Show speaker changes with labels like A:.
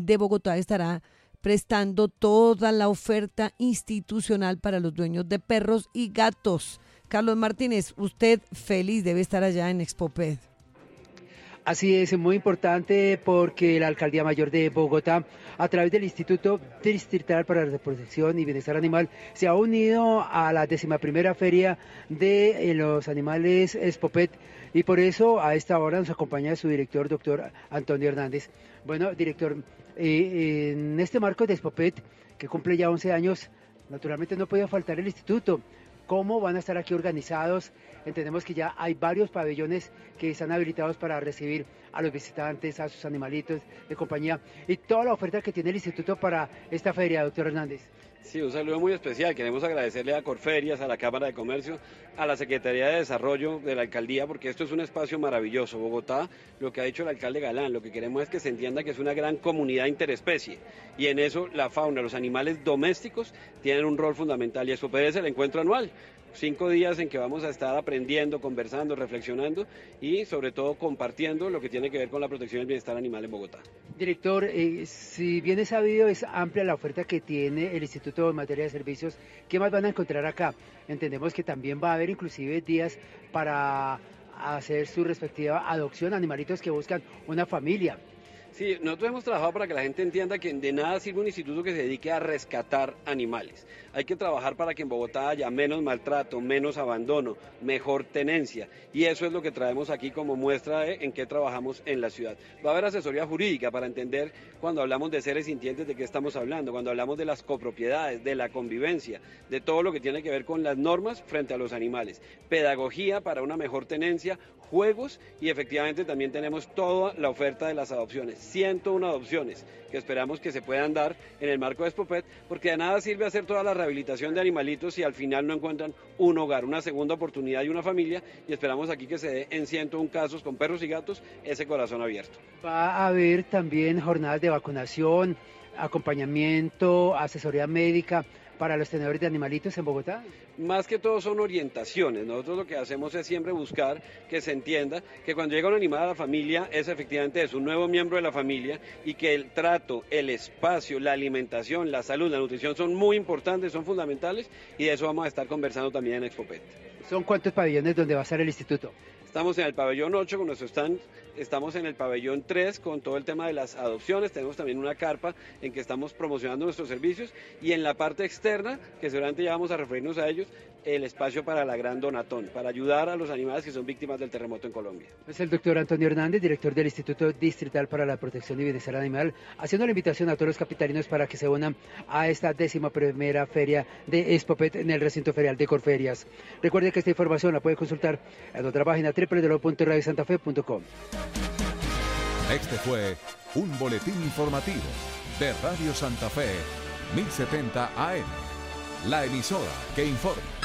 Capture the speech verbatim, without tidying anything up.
A: de Bogotá estará prestando toda la oferta institucional para los dueños de perros y gatos. Carlos Martínez, usted feliz debe estar allá en Expopet.
B: Así es, muy importante porque la Alcaldía Mayor de Bogotá, a través del Instituto Distrital para la Protección y Bienestar Animal, se ha unido a la décima primera feria de los animales Expopet, y por eso a esta hora nos acompaña su director, doctor Antonio Hernández. Bueno, director, eh, en este marco de Expopet, que cumple ya once años, naturalmente no podía faltar el instituto. ¿Cómo van a estar aquí organizados? Entendemos que ya hay varios pabellones que están habilitados para recibir a los visitantes, a sus animalitos de compañía, y toda la oferta que tiene el instituto para esta feria, doctor Hernández.
C: Sí, un saludo muy especial. Queremos agradecerle a Corferias, a la Cámara de Comercio, a la Secretaría de Desarrollo de la Alcaldía, porque esto es un espacio maravilloso. Bogotá, lo que ha hecho el alcalde Galán, lo que queremos es que se entienda que es una gran comunidad interespecie, y en eso la fauna, los animales domésticos tienen un rol fundamental, y Expopet es el encuentro anual. Cinco días en que vamos a estar aprendiendo, conversando, reflexionando y sobre todo compartiendo lo que tiene que ver con la protección del bienestar animal en Bogotá.
B: Director, eh, si bien es sabido, es amplia la oferta que tiene el Instituto en materia de servicios. ¿Qué más van a encontrar acá? Entendemos que también va a haber inclusive días para hacer su respectiva adopción, animalitos que buscan una familia.
C: Sí, nosotros hemos trabajado para que la gente entienda que de nada sirve un instituto que se dedique a rescatar animales. Hay que trabajar para que en Bogotá haya menos maltrato, menos abandono, mejor tenencia. Y eso es lo que traemos aquí como muestra de en qué trabajamos en la ciudad. Va a haber asesoría jurídica para entender cuando hablamos de seres sintientes de qué estamos hablando, cuando hablamos de las copropiedades, de la convivencia, de todo lo que tiene que ver con las normas frente a los animales. Pedagogía para una mejor tenencia, juegos, y efectivamente también tenemos toda la oferta de las adopciones. ciento una adopciones que esperamos que se puedan dar en el marco de Expopet, porque de nada sirve hacer toda la rehabilitación de animalitos si al final no encuentran un hogar, una segunda oportunidad y una familia, y esperamos aquí que se dé en ciento uno casos con perros y gatos ese corazón abierto.
B: Va a haber también jornadas de vacunación, acompañamiento, asesoría médica para los tenedores de animalitos en Bogotá.
C: Más que todo son orientaciones. Nosotros lo que hacemos es siempre buscar que se entienda que cuando llega un animal a la familia es efectivamente es un nuevo miembro de la familia, y que el trato, el espacio, la alimentación, la salud, la nutrición son muy importantes, son fundamentales, y de eso vamos a estar conversando también en Expopet.
B: ¿Son cuántos pabellones donde va a estar el instituto?
C: Estamos en el pabellón ocho con nuestro stand, estamos en el pabellón tres con todo el tema de las adopciones, tenemos también una carpa en que estamos promocionando nuestros servicios, y en la parte externa, que seguramente ya vamos a referirnos a ellos, el espacio para la Gran Donatón, para ayudar a los animales que son víctimas del terremoto en Colombia.
B: Es el doctor Antonio Hernández, director del Instituto Distrital para la Protección y Bienestar Animal, haciendo la invitación a todos los capitalinos para que se unan a esta décima primera feria de Expopet en el recinto ferial de Corferias. Recuerde que esta información la puede consultar en nuestra página doble u doble u doble u punto radio santa fe punto com.
D: Este fue un boletín informativo de Radio Santa Fe, mil setenta A M, la emisora que informa.